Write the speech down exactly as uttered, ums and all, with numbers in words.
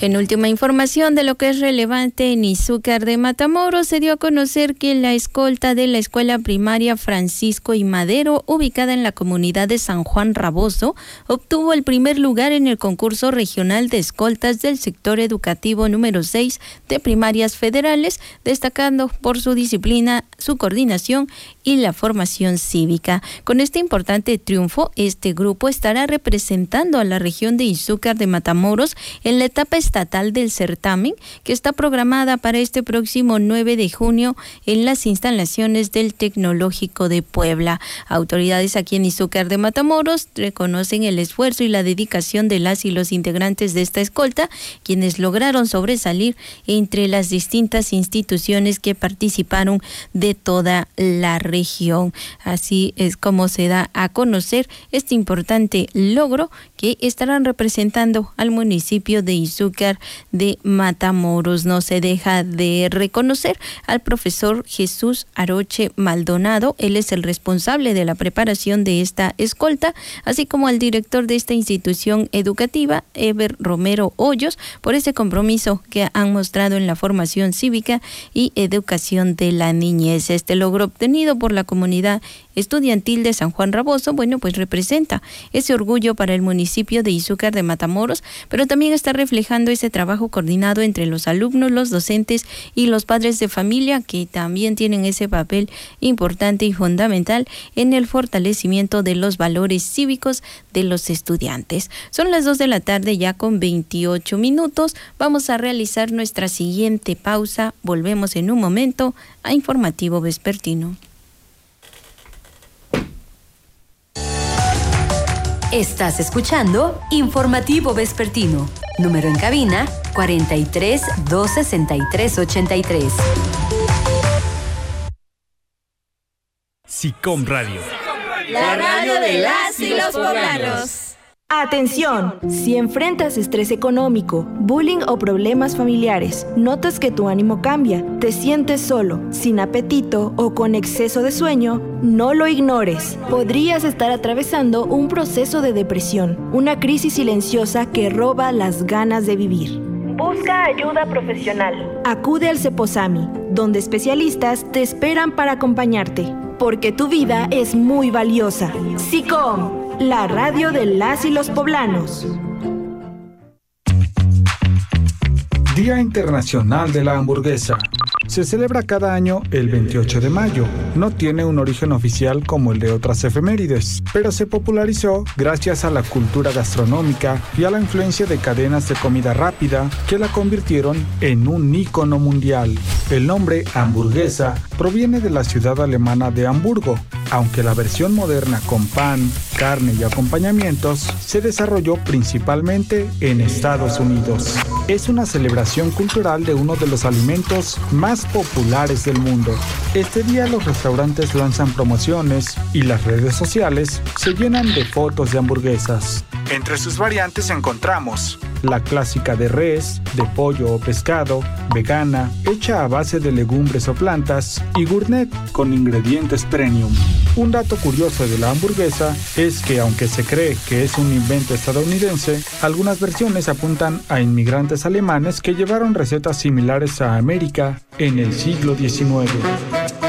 En última información de lo que es relevante en Izúcar de Matamoros, se dio a conocer que la escolta de la escuela primaria Francisco y Madero, ubicada en la comunidad de San Juan Raboso, obtuvo el primer lugar en el concurso regional de escoltas del sector educativo número seis de primarias federales, destacando por su disciplina, su coordinación y la formación cívica. Con este importante triunfo, este grupo estará representando a la región de Izúcar de Matamoros en la etapa estatal del certamen, que está programada para este próximo nueve de junio en las instalaciones del Tecnológico de Puebla. Autoridades aquí en Izúcar de Matamoros reconocen el esfuerzo y la dedicación de las y los integrantes de esta escolta, quienes lograron sobresalir entre las distintas instituciones que participaron de toda la región. Así es como se da a conocer este importante logro que estarán representando al municipio de Izúcar de Matamoros. No se deja de reconocer al profesor Jesús Aroche Maldonado, él es el responsable de la preparación de esta escolta, así como al director de esta institución educativa, Eber Romero Hoyos, por ese compromiso que han mostrado en la formación cívica y educación de la niñez. Este logro obtenido por la comunidad estudiantil de San Juan Raboso, bueno, pues representa ese orgullo para el municipio de Izúcar de Matamoros, pero también está reflejando ese trabajo coordinado entre los alumnos, los docentes y los padres de familia, que también tienen ese papel importante y fundamental en el fortalecimiento de los valores cívicos de los estudiantes. Son las dos de la tarde ya con veintiocho minutos. Vamos a realizar nuestra siguiente pausa. Volvemos en un momento a Informativo Vespertino. Estás escuchando Informativo Vespertino. Número en cabina cuarenta y tres, dos sesenta y tres, ochenta y tres. SICOM Radio. La radio de las y los poblanos. Atención, si enfrentas estrés económico, bullying o problemas familiares, notas que tu ánimo cambia, te sientes solo, sin apetito o con exceso de sueño, no lo ignores. Podrías estar atravesando un proceso de depresión, una crisis silenciosa que roba las ganas de vivir. Busca ayuda profesional. Acude al Ceposami, donde especialistas te esperan para acompañarte, porque tu vida es muy valiosa. SICOM, la radio de las y los poblanos. Día Internacional de la Hamburguesa. Se celebra cada año el veintiocho de mayo. No tiene un origen oficial como el de otras efemérides, pero se popularizó gracias a la cultura gastronómica y a la influencia de cadenas de comida rápida que la convirtieron en un ícono mundial. El nombre hamburguesa proviene de la ciudad alemana de Hamburgo, aunque la versión moderna con pan, carne y acompañamientos se desarrolló principalmente en Estados Unidos. Es una celebración cultural de uno de los alimentos más populares del mundo. Este día los restaurantes lanzan promociones y las redes sociales se llenan de fotos de hamburguesas. Entre sus variantes encontramos la clásica de res, de pollo o pescado, vegana, hecha a base de legumbres o plantas, y gourmet con ingredientes premium. Un dato curioso de la hamburguesa es que, aunque se cree que es un invento estadounidense, algunas versiones apuntan a inmigrantes alemanes que llevaron recetas similares a América en el siglo diecinueve.